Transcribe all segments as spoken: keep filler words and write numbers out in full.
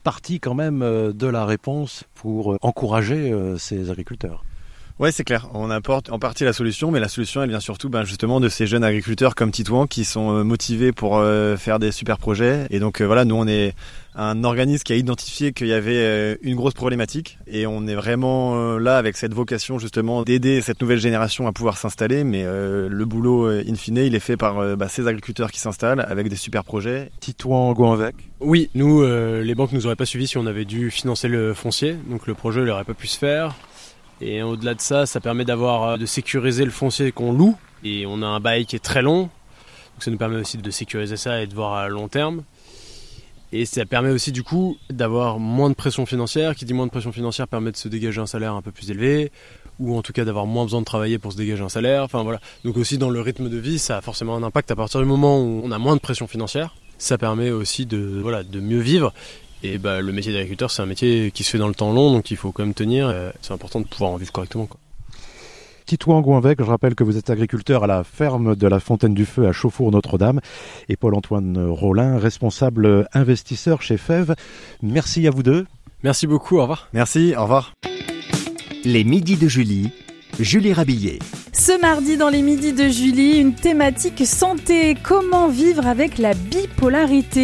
partie quand même euh, de la réponse pour euh, encourager euh, ces agriculteurs. Ouais, c'est clair. On apporte en partie la solution, mais la solution, elle vient surtout ben, justement de ces jeunes agriculteurs comme Titouan qui sont euh, motivés pour euh, faire des super projets. Et donc euh, voilà, nous on est un organisme qui a identifié qu'il y avait euh, une grosse problématique et on est vraiment euh, là avec cette vocation justement d'aider cette nouvelle génération à pouvoir s'installer. Mais euh, le boulot, euh, in fine, il est fait par euh, bah, ces agriculteurs qui s'installent avec des super projets. Titouan Gouanvec. Oui, nous, euh, les banques nous auraient pas suivis si on avait dû financer le foncier, donc le projet n'aurait pas pu se faire. Et au-delà de ça, ça permet d'avoir, de sécuriser le foncier qu'on loue. Et on a un bail qui est très long. Donc ça nous permet aussi de sécuriser ça et de voir à long terme. Et ça permet aussi du coup d'avoir moins de pression financière. Qui dit moins de pression financière permet de se dégager un salaire un peu plus élevé. Ou en tout cas d'avoir moins besoin de travailler pour se dégager un salaire. Enfin voilà. Donc aussi dans le rythme de vie, ça a forcément un impact à partir du moment où on a moins de pression financière. Ça permet aussi de, voilà, de mieux vivre. Et bah, le métier d'agriculteur, c'est un métier qui se fait dans le temps long, donc il faut quand même tenir. C'est important de pouvoir en vivre correctement, quoi. Titouan Gouanvec, je rappelle que vous êtes agriculteur à la ferme de la Fontaine du Feu à Chauffour-Notre-Dame et Paul-Antoine Rollin, responsable investisseur chez F E V. Merci à vous deux. Merci beaucoup, au revoir. Merci, au revoir. Les midis de Julie, Julie Rabillet. Ce mardi dans les midis de Julie, une thématique santé. Comment vivre avec la bipolarité ?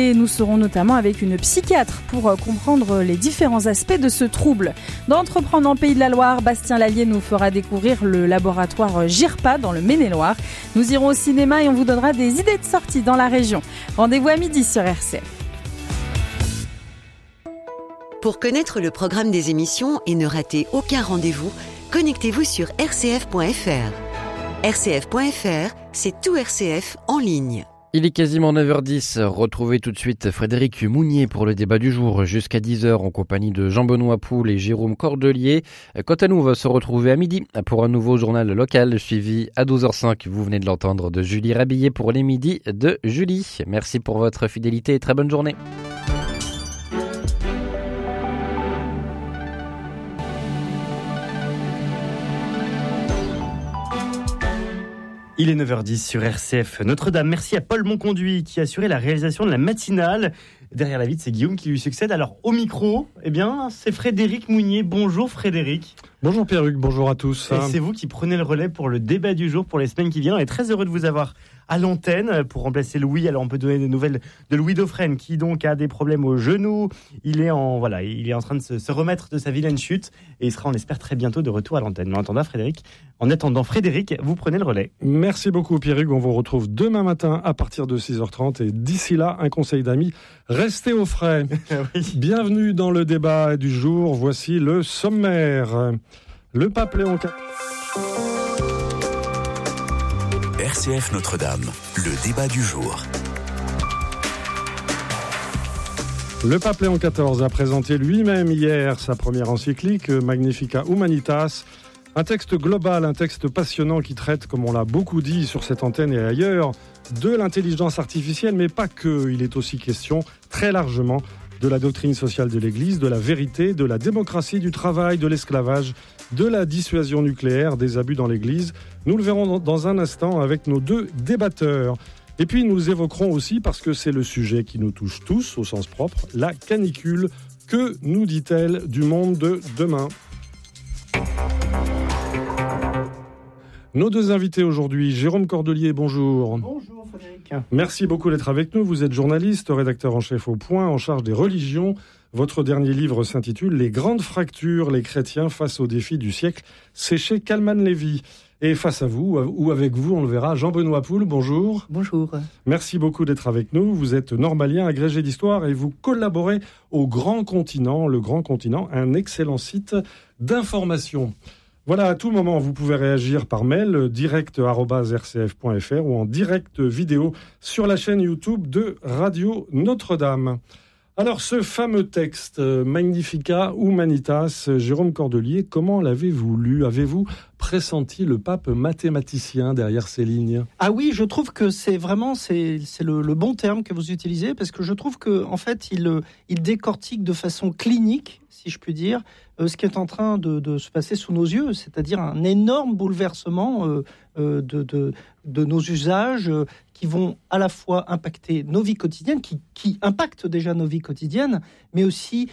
Nous serons notamment avec une psychiatre pour comprendre les différents aspects de ce trouble. Dans Entreprendre en Pays de la Loire, Bastien Lallier nous fera découvrir le laboratoire GIRPA dans le Maine-et-Loire. Nous irons au cinéma et on vous donnera des idées de sortie dans la région. Rendez-vous à midi sur R C F. Pour connaître le programme des émissions et ne rater aucun rendez-vous, connectez-vous sur r c f point f r. r c f point f r, c'est tout R C F en ligne. Il est quasiment neuf heures dix. Retrouvez tout de suite Frédéric Mounier pour le débat du jour jusqu'à dix heures en compagnie de Jean-Benoît Poul et Jérôme Cordelier. Quant à nous, on va se retrouver à midi pour un nouveau journal local suivi à douze heures cinq. Vous venez de l'entendre, de Julie Rabillet pour les midis de Julie. Merci pour votre fidélité et très bonne journée. Il est neuf heures dix sur R C F Notre-Dame. Merci à Paul Monconduit qui a assuré la réalisation de la matinale. Derrière la vitre, c'est Guillaume qui lui succède. Alors au micro, eh bien, c'est Frédéric Mounier. Bonjour Frédéric. Bonjour Pierruc, bonjour à tous. Et c'est vous qui prenez le relais pour le débat du jour pour les semaines qui viennent. On est très heureux de vous avoir à l'antenne pour remplacer Louis. Alors on peut donner des nouvelles de Louis Dauphren qui donc a des problèmes au genou. Il est en voilà, il est en train de se, se remettre de sa vilaine chute et il sera, on l'espère, très bientôt de retour à l'antenne. Mais en attendant Frédéric, en attendant Frédéric, vous prenez le relais. Merci beaucoup Pierruc. On vous retrouve demain matin à partir de six heures trente et d'ici là, un conseil d'amis, restez au frais. Oui. Bienvenue dans le débat du jour. Voici le sommaire. Le pape Léon quatorze. R C F Notre-Dame, le débat du jour. Le pape Léon quatorze a présenté lui-même hier sa première encyclique, Magnificat Humanitas. Un texte global, un texte passionnant qui traite, comme on l'a beaucoup dit sur cette antenne et ailleurs, de l'intelligence artificielle, mais pas que. Il est aussi question, très largement, de la doctrine sociale de l'Église, de la vérité, de la démocratie, du travail, de l'esclavage, de la dissuasion nucléaire, des abus dans l'Église. Nous le verrons dans un instant avec nos deux débatteurs. Et puis nous évoquerons aussi, parce que c'est le sujet qui nous touche tous au sens propre, la canicule. Que nous dit-elle du monde de demain ? Nos deux invités aujourd'hui, Jérôme Cordelier, bonjour. Bonjour Frédéric. Merci beaucoup d'être avec nous. Vous êtes journaliste, rédacteur en chef au Point, en charge des religions. Votre dernier livre s'intitule « Les grandes fractures, les chrétiens face aux défis du siècle ». C'est chez Kalman Levy. Et face à vous, ou avec vous, on le verra, Jean-Benoît Poul, bonjour. Bonjour. Merci beaucoup d'être avec nous. Vous êtes normalien, agrégé d'histoire et vous collaborez au Grand Continent. Le Grand Continent, un excellent site d'information. Voilà, à tout moment, vous pouvez réagir par mail, direct arobase r c f point f r ou en direct vidéo sur la chaîne YouTube de Radio Notre-Dame. Alors, ce fameux texte, Magnificat Humanitas, Jérôme Cordelier, comment l'avez-vous lu ? Avez-vous pressenti le pape mathématicien derrière ces lignes ? Ah oui, je trouve que c'est vraiment c'est, c'est le, le bon terme que vous utilisez, parce que je trouve que en fait, il, il décortique de façon clinique, si je puis dire, euh, ce qui est en train de, de se passer sous nos yeux, c'est-à-dire un énorme bouleversement euh, euh, de, de, de nos usages euh, qui vont à la fois impacter nos vies quotidiennes, qui, qui impactent déjà nos vies quotidiennes, mais aussi